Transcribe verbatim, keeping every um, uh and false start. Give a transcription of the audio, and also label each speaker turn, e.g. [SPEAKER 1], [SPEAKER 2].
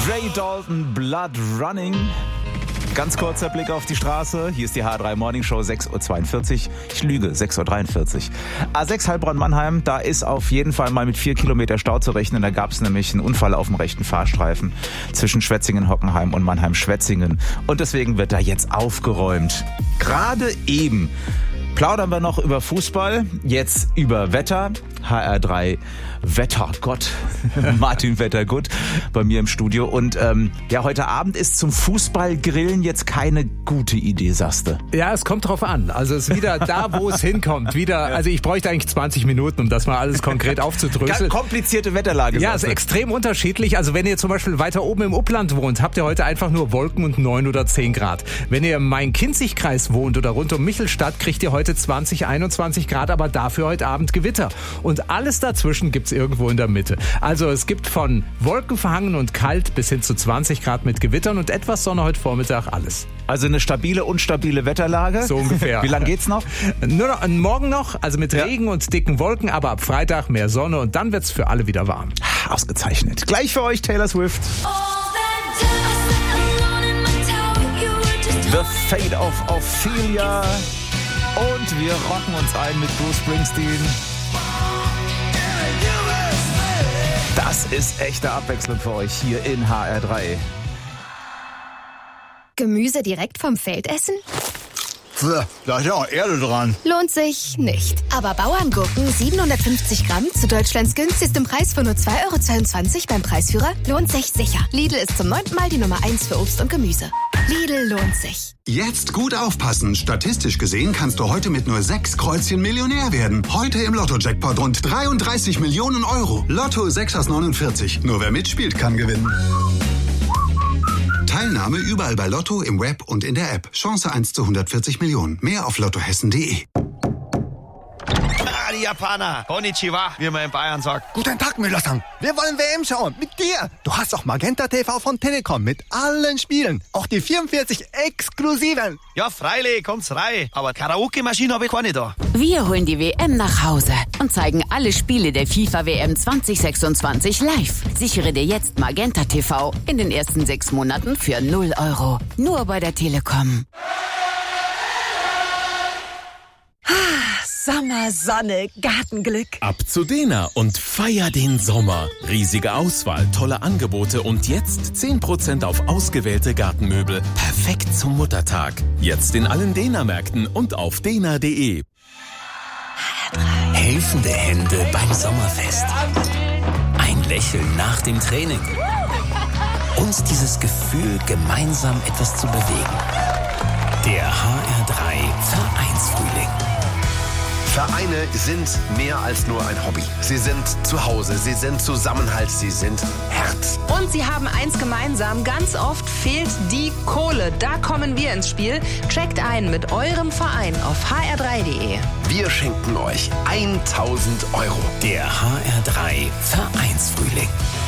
[SPEAKER 1] Ray Dalton, Blood Running. Ganz kurzer Blick auf die Straße. Hier ist die H R drei Morning Show, sechs Uhr zweiundvierzig. Ich lüge, sechs Uhr dreiundvierzig. A sechs Heilbronn-Mannheim, da ist auf jeden Fall mal mit vier Kilometer Stau zu rechnen. Da gab es nämlich einen Unfall auf dem rechten Fahrstreifen zwischen Schwetzingen-Hockenheim und Mannheim-Schwetzingen. Und deswegen wird da jetzt aufgeräumt. Gerade eben plaudern wir noch über Fußball, jetzt über Wetter. H R drei Wettergott, Martin Wettergott bei mir im Studio. Und ähm, ja, heute Abend ist zum Fußballgrillen jetzt keine gute Idee, sagst du.
[SPEAKER 2] Ja, es kommt drauf an. Also es ist wieder da, wo es hinkommt. Wieder, also ich bräuchte eigentlich zwanzig Minuten, um das mal alles konkret aufzudröseln.
[SPEAKER 1] Ganz komplizierte Wetterlage.
[SPEAKER 2] Ja, es ist extrem unterschiedlich. Also wenn ihr zum Beispiel weiter oben im Upland wohnt, habt ihr heute einfach nur Wolken und neun oder zehn Grad. Wenn ihr im Main-Kinzig-Kreis wohnt oder rund um Michelstadt, kriegt ihr heute zwanzig, einundzwanzig Grad, aber dafür heute Abend Gewitter. Und alles dazwischen gibt's irgendwo in der Mitte. Also es gibt von wolkenverhangen und kalt bis hin zu zwanzig Grad mit Gewittern und etwas Sonne heute Vormittag, alles.
[SPEAKER 1] Also eine stabile, unstabile Wetterlage.
[SPEAKER 2] So ungefähr.
[SPEAKER 1] Wie lange geht's noch?
[SPEAKER 2] Nur noch morgen noch, also mit
[SPEAKER 1] Ja.
[SPEAKER 2] Regen und dicken Wolken, aber ab Freitag mehr Sonne und dann wird's für alle wieder warm.
[SPEAKER 1] Ausgezeichnet. Gleich für euch Taylor Swift. The Fate of Ophelia. Und wir rocken uns ein mit Bruce Springsteen. Das ist echte Abwechslung für euch hier in H R drei.
[SPEAKER 3] Gemüse direkt vom Feld essen?
[SPEAKER 4] Da ist ja auch Erde dran.
[SPEAKER 3] Lohnt sich nicht. Aber Bauerngurken siebenhundertfünfzig Gramm zu Deutschlands günstigstem Preis von nur zwei Euro zweiundzwanzig beim Preisführer lohnt sich sicher. Lidl ist zum neunten Mal die Nummer eins für Obst und Gemüse. Lidl lohnt sich.
[SPEAKER 5] Jetzt gut aufpassen. Statistisch gesehen kannst du heute mit nur sechs Kreuzchen Millionär werden. Heute im Lotto-Jackpot rund dreiunddreißig Millionen Euro. Lotto sechs aus neunundvierzig. Nur wer mitspielt, kann gewinnen. Teilnahme überall bei Lotto, im Web und in der App. Chance eins zu hundertvierzig Millionen. Mehr auf lottohessen punkt de.
[SPEAKER 6] Ah, die Japaner. Konnichiwa, wie man in Bayern sagt.
[SPEAKER 4] Guten Tag, Müller-san. Wir wollen W M schauen. Mit dir. Du hast auch Magenta T V von Telekom mit allen Spielen. Auch die vierundvierzig exklusiven.
[SPEAKER 6] Ja, freilich, kommt's rein. Aber Karaoke-Maschine habe ich keine da.
[SPEAKER 7] Wir holen die W M nach Hause und zeigen alle Spiele der FIFA W M zwanzig sechsundzwanzig live. Sichere dir jetzt Magenta T V in den ersten sechs Monaten für null Euro. Nur bei der Telekom.
[SPEAKER 8] Sommer, Sonne, Gartenglück.
[SPEAKER 9] Ab zu Dena und feier den Sommer. Riesige Auswahl, tolle Angebote und jetzt zehn Prozent auf ausgewählte Gartenmöbel. Perfekt zum Muttertag. Jetzt in allen Dena-Märkten und auf dena punkt de.
[SPEAKER 10] Helfende Hände beim Sommerfest. Ein Lächeln nach dem Training. Und dieses Gefühl, gemeinsam etwas zu bewegen. Der H R drei Vereinsfrühling.
[SPEAKER 11] Vereine sind mehr als nur ein Hobby. Sie sind zu Hause, sie sind Zusammenhalt, sie sind Herz.
[SPEAKER 12] Und sie haben eins gemeinsam, ganz oft fehlt die Kohle. Da kommen wir ins Spiel. Checkt ein mit eurem Verein auf h r drei punkt de.
[SPEAKER 11] Wir schenken euch tausend Euro.
[SPEAKER 10] Der H R drei Vereinsfrühling.